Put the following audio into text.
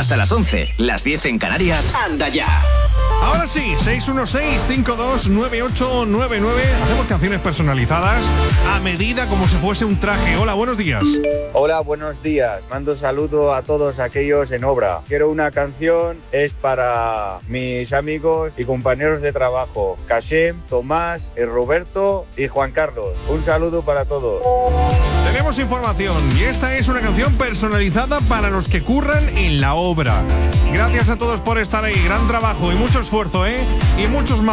Hasta las 11, las 10 en Canarias. ¡Anda ya! Ahora sí, 616-529899. Hacemos canciones personalizadas a medida como si fuese un traje. Hola, buenos días. Hola, buenos días. Mando saludo a todos aquellos en obra. Quiero una canción, es para mis amigos y compañeros de trabajo, Kashem, Tomás, Roberto y Juan Carlos. Un saludo para todos. Tenemos información y esta es una canción personalizada para los que curran en la obra. Gracias a todos por estar ahí. Gran trabajo y mucho esfuerzo, ¿eh? Y muchos más.